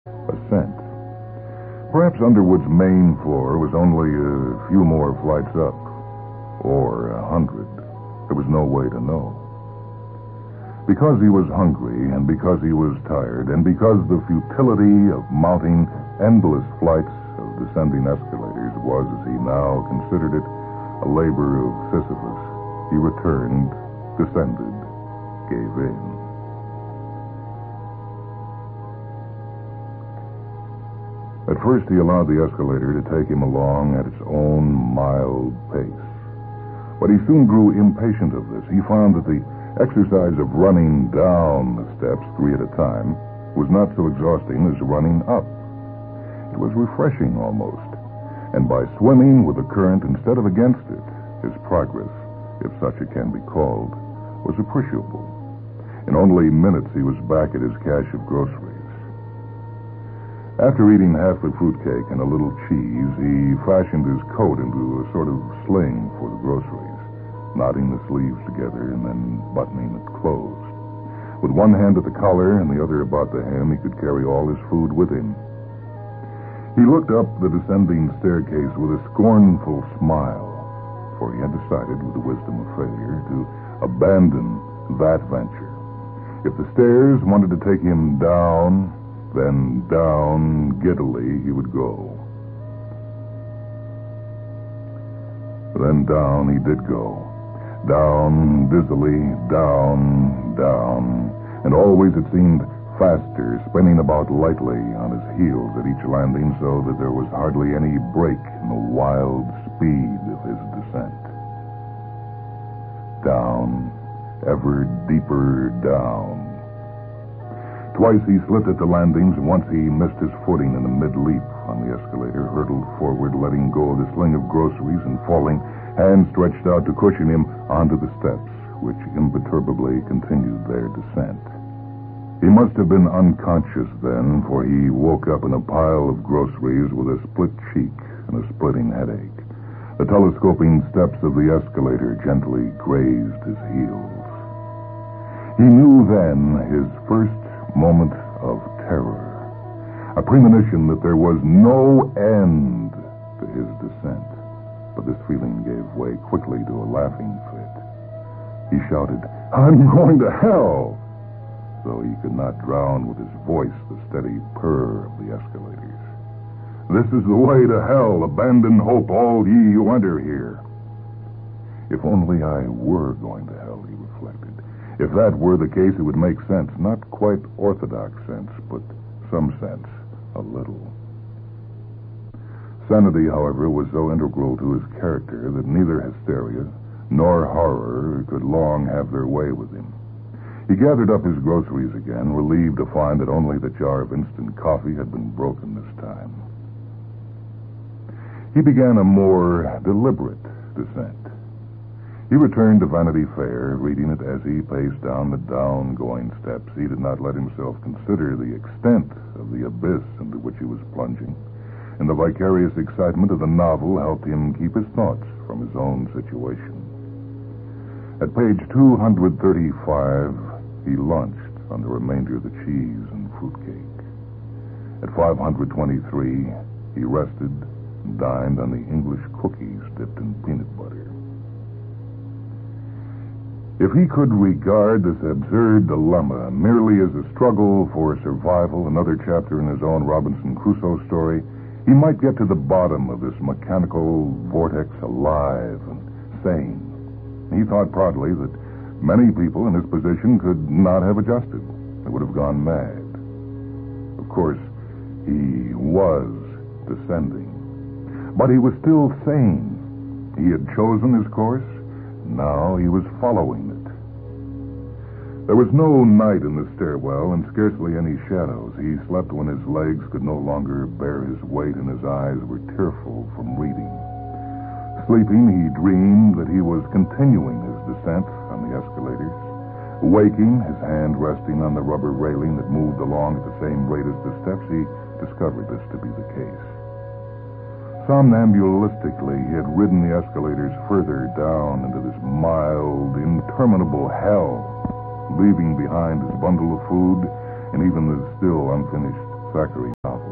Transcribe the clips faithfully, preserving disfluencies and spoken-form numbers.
Ascent. Perhaps Underwood's main floor was only a few more flights up. Or a hundred. There was no way to know. Because he was hungry, and because he was tired, and because the futility of mounting endless flights of descending escalators was, as he now considered it, a labor of Sisyphus, he returned, descended, gave in. At first, he allowed the escalator to take him along at its own mild pace. But he soon grew impatient of this. He found that the exercise of running down the steps, three at a time, was not so exhausting as running up. It was refreshing almost. And by swimming with the current instead of against it, his progress, if such it can be called, was appreciable. In only minutes, he was back at his cache of groceries. After eating half the fruitcake and a little cheese, he fashioned his coat into a sort of sling for the groceries, knotting the sleeves together and then buttoning it closed. With one hand at the collar and the other about the hem, he could carry all his food with him. He looked up the descending staircase with a scornful smile, for he had decided, with the wisdom of failure, to abandon that venture. If the stairs wanted to take him down, then down giddily he would go. Then down he did go. Down dizzily, down, down. And always it seemed faster, spinning about lightly on his heels at each landing, so that there was hardly any break in the wild speed of his descent. Down, ever deeper down. Twice he slipped at the landings, and once he missed his footing in a mid-leap on the escalator, hurtled forward, letting go of the sling of groceries, and falling, hands stretched out to cushion him, onto the steps, which imperturbably continued their descent. He must have been unconscious then, for he woke up in a pile of groceries with a split cheek and a splitting headache. The telescoping steps of the escalator gently grazed his heels. He knew then his first moment of terror, a premonition that there was no end to his descent. But this feeling gave way quickly to a laughing fit. He shouted, "I'm going to hell!" though he could not drown with his voice the steady purr of the escalators. "This is the way to hell. Abandon hope, all ye who enter here." If only I were going to hell, he reflected. If that were the case, it would make sense. Not quite orthodox sense, but some sense, a little. Sanity, however, was so integral to his character that neither hysteria nor horror could long have their way with him. He gathered up his groceries again, relieved to find that only the jar of instant coffee had been broken this time. He began a more deliberate descent. He returned to Vanity Fair, reading it as he paced down the down-going steps. He did not let himself consider the extent of the abyss into which he was plunging, and the vicarious excitement of the novel helped him keep his thoughts from his own situation. At page two hundred thirty-five, he lunched on the remainder of the cheese and fruitcake. At five hundred twenty-three, he rested and dined on the English cookies dipped in peanut butter. If he could regard this absurd dilemma merely as a struggle for survival, another chapter in his own Robinson Crusoe story, he might get to the bottom of this mechanical vortex alive and sane. He thought proudly that many people in his position could not have adjusted. They would have gone mad. Of course, he was descending. But he was still sane. He had chosen his course. Now he was following it. There was no night in the stairwell and scarcely any shadows. He slept when his legs could no longer bear his weight and his eyes were tearful from reading. Sleeping, he dreamed that he was continuing his descent on the escalators. Waking, his hand resting on the rubber railing that moved along at the same rate as the steps, he discovered this to be the case. Somnambulistically, he had ridden the escalators further down into this mild, interminable hell, leaving behind his bundle of food and even the still unfinished Thackeray novel.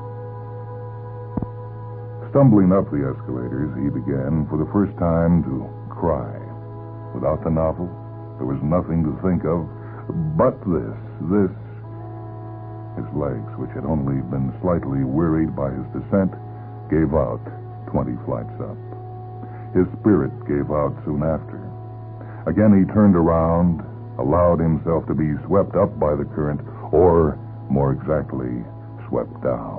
Stumbling up the escalators, he began, for the first time, to cry. Without the novel, there was nothing to think of but this, this. His legs, which had only been slightly wearied by his descent, gave out twenty flights up. His spirit gave out soon after. Again he turned around, allowed himself to be swept up by the current, or, more exactly, swept down.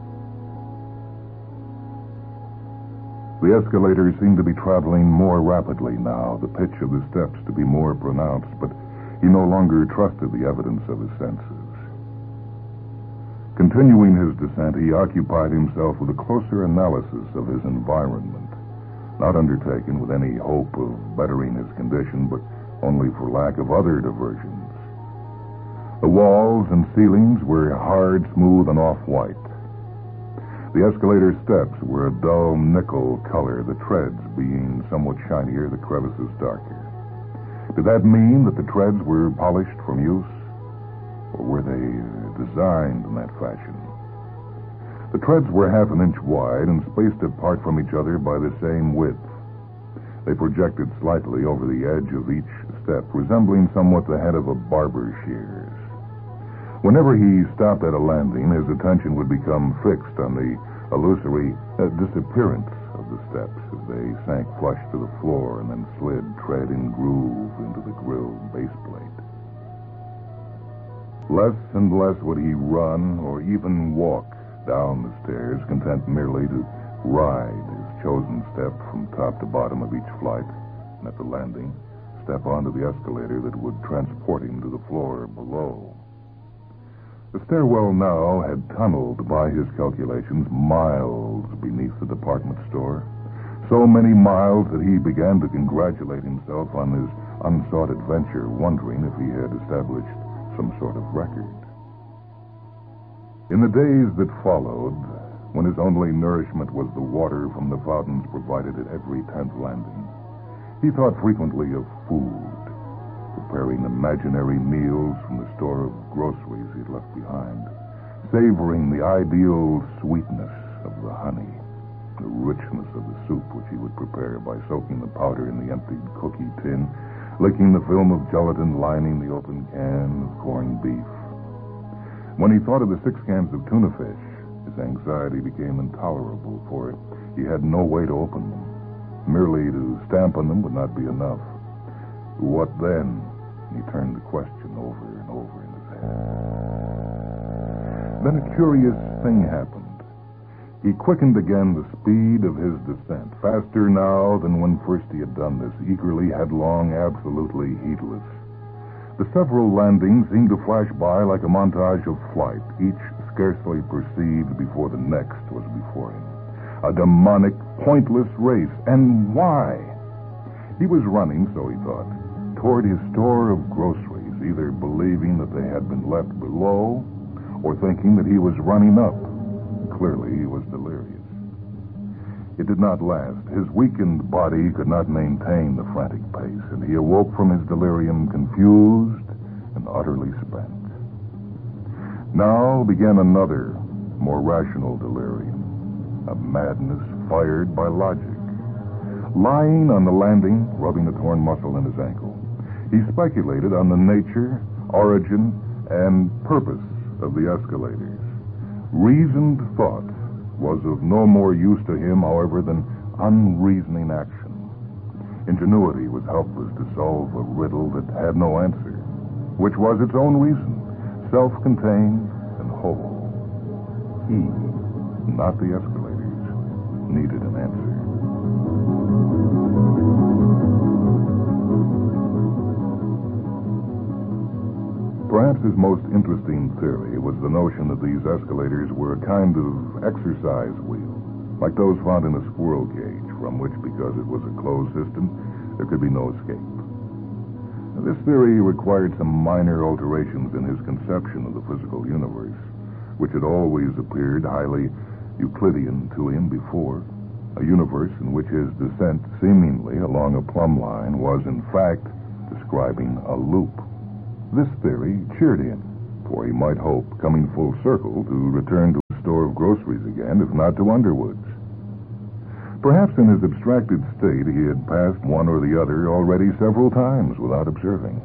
The escalator seemed to be traveling more rapidly now, the pitch of the steps to be more pronounced, but he no longer trusted the evidence of his senses. Continuing his descent, he occupied himself with a closer analysis of his environment, not undertaken with any hope of bettering his condition, but only for lack of other diversions. The walls and ceilings were hard, smooth, and off-white. The escalator steps were a dull nickel color, the treads being somewhat shinier, the crevices darker. Did that mean that the treads were polished from use? Or were they designed in that fashion? The treads were half an inch wide and spaced apart from each other by the same width. They projected slightly over the edge of each step, resembling somewhat the head of a barber's shears. Whenever he stopped at a landing, his attention would become fixed on the illusory uh, disappearance of the steps as they sank flush to the floor and then slid tread in groove into the grilled base plate. Less and less would he run or even walk down the stairs, content merely to ride his chosen step from top to bottom of each flight, and at the landing, step onto the escalator that would transport him to the floor below. The stairwell now had tunneled, by his calculations, miles beneath the department store. So many miles that he began to congratulate himself on his unsought adventure, wondering if he had established some sort of record. In the days that followed, when his only nourishment was the water from the fountains provided at every tenth landing, he thought frequently of food, preparing imaginary meals from the store of groceries he'd left behind, savoring the ideal sweetness of the honey, the richness of the soup which he would prepare by soaking the powder in the emptied cookie tin, licking the film of gelatin lining the open can of corned beef. When he thought of the six cans of tuna fish, his anxiety became intolerable, for he had no way to open them. Merely to stamp on them would not be enough. What then? He turned the question over and over in his head. Then a curious thing happened. He quickened again the speed of his descent, faster now than when first he had done this, eagerly, headlong, absolutely heedless. The several landings seemed to flash by like a montage of flight, each scarcely perceived before the next was before him. A demonic, pointless race. And why? He was running, so he thought, toward his store of groceries, either believing that they had been left below or thinking that he was running up. Clearly, he was delirious. It did not last. His weakened body could not maintain the frantic pace, and he awoke from his delirium confused and utterly spent. Now began another, more rational delirium, a madness fired by logic. Lying on the landing, rubbing a torn muscle in his ankle, he speculated on the nature, origin, and purpose of the escalators. Reasoned thought was of no more use to him, however, than unreasoning action. Ingenuity was helpless to solve a riddle that had no answer, which was its own reason, self-contained and whole. He, not the escalators, needed an answer. Perhaps his most interesting theory was the notion that these escalators were a kind of exercise wheel, like those found in a squirrel cage, from which, because it was a closed system, there could be no escape. Now, this theory required some minor alterations in his conception of the physical universe, which had always appeared highly Euclidean to him before, a universe in which his descent, seemingly along a plumb line, was in fact describing a loop. This theory cheered him, for he might hope, coming full circle, to return to a store of groceries again, if not to Underwood's. Perhaps in his abstracted state he had passed one or the other already several times without observing.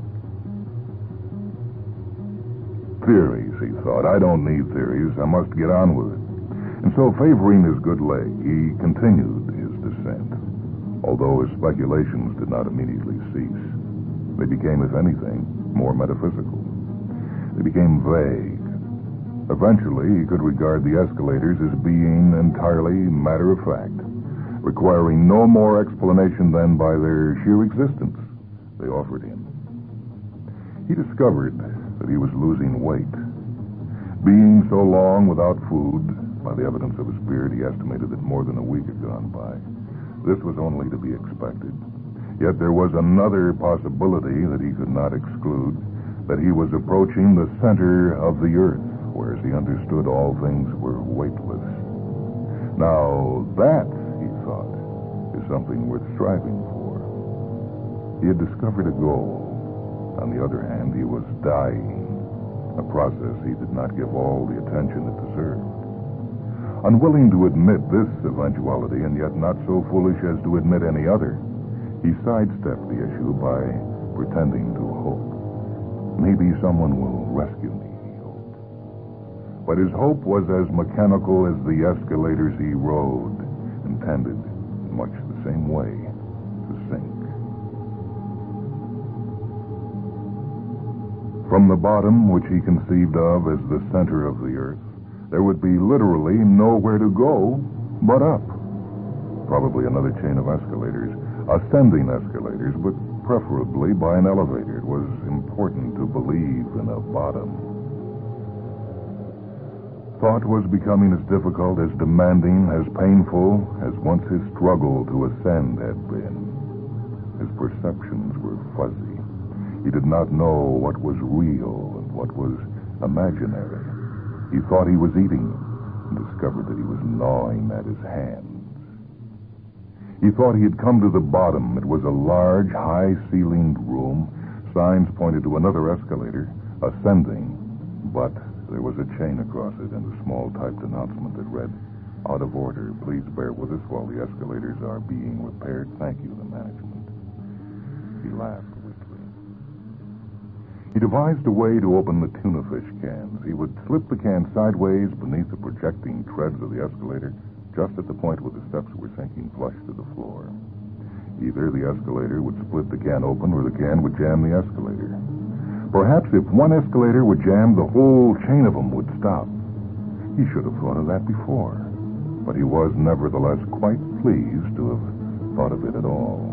Theories, he thought. I don't need theories. I must get on with it. And so, favoring his good leg, he continued his descent, although his speculations did not immediately cease. They became, if anything, more metaphysical. They became vague. Eventually, he could regard the escalators as being entirely matter-of-fact, requiring no more explanation than by their sheer existence they offered him. He discovered that he was losing weight. Being so long without food, by the evidence of his beard, he estimated that more than a week had gone by. This was only to be expected. Yet there was another possibility that he could not exclude, that he was approaching the center of the earth, whereas he understood all things were weightless. Now, that, he thought, is something worth striving for. He had discovered a goal. On the other hand, he was dying, a process he did not give all the attention it deserved. Unwilling to admit this eventuality, and yet not so foolish as to admit any other, he sidestepped the issue by pretending to hope. Maybe someone will rescue me, he hoped. But his hope was as mechanical as the escalators he rode, intended, in much the same way, to sink. From the bottom, which he conceived of as the center of the earth, there would be literally nowhere to go but up. Probably another chain of escalators, ascending escalators, but preferably by an elevator. It was important to believe in a bottom. Thought was becoming as difficult, as demanding, as painful as once his struggle to ascend had been. His perceptions were fuzzy. He did not know what was real and what was imaginary. He thought he was eating and discovered that he was gnawing at his hands. He thought he had come to the bottom. It was a large, high-ceilinged room. Signs pointed to another escalator, ascending, but there was a chain across it and a small typed announcement that read, "Out of order. Please bear with us while the escalators are being repaired. Thank you, the management." He laughed weakly. He devised a way to open the tuna fish cans. He would slip the can sideways beneath the projecting treads of the escalator, just at the point where the steps were sinking flush to the floor. Either the escalator would split the can open or the can would jam the escalator. Perhaps if one escalator would jam, the whole chain of them would stop. He should have thought of that before, but he was nevertheless quite pleased to have thought of it at all.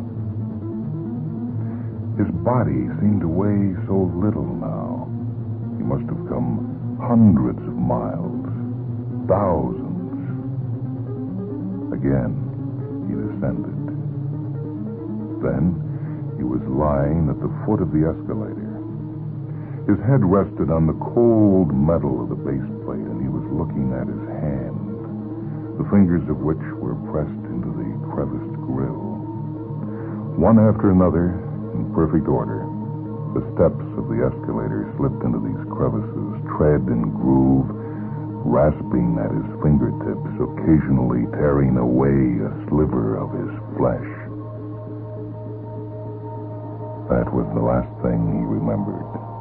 His body seemed to weigh so little now. He must have come hundreds of miles, thousands. Again, he descended. Then, he was lying at the foot of the escalator. His head rested on the cold metal of the base plate, and he was looking at his hand, the fingers of which were pressed into the creviced grill. One after another, in perfect order, the steps of the escalator slipped into these crevices, tread and groove, rasping at his fingertips, occasionally tearing away a sliver of his flesh. That was the last thing he remembered.